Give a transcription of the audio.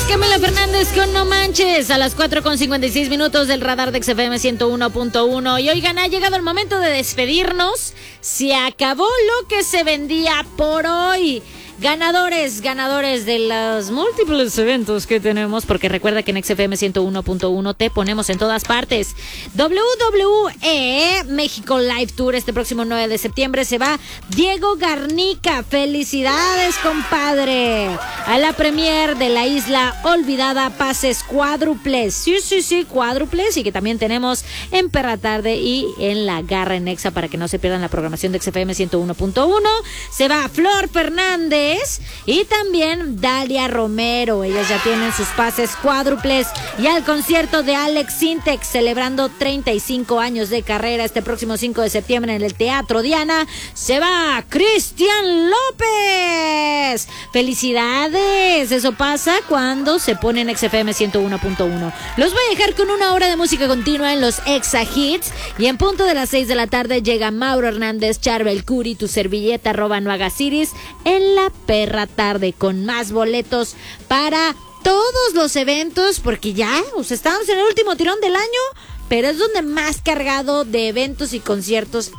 Camila Fernández con No Manches a las 4:56 del radar de XFM 101.1. Y oigan, ha llegado el momento de despedirnos. Se acabó lo que se vendía por hoy. Ganadores de los múltiples eventos que tenemos, porque recuerda que en XFM 101.1 te ponemos en todas partes. WWE México Live Tour este próximo 9 de septiembre se va Diego Garnica. Felicidades, compadre. A la premier de la Isla Olvidada, pases cuádruples. Sí, cuádruples. Y que también tenemos en Perra Tarde y en La Garra en Exa para que no se pierdan la programación de XFM 101.1. Se va Flor Fernández y también Dalia Romero. Ellas ya tienen sus pases cuádruples. Y al concierto de Alex Sintek, celebrando 35 años de carrera este próximo 5 de septiembre en el Teatro Diana, se va Cristian López. ¡Felicidades! Eso pasa cuando se pone en XFM 101.1. Los voy a dejar con una hora de música continua en los Exa Hits. Y en punto de las 6 de la tarde llega Mauro Hernández, Charbel Curi, tu servilleta, @no hagas iris, en la Perra Tarde, con más boletos para todos los eventos, porque ya, estamos en el último tirón del año, pero es donde más cargado de eventos y conciertos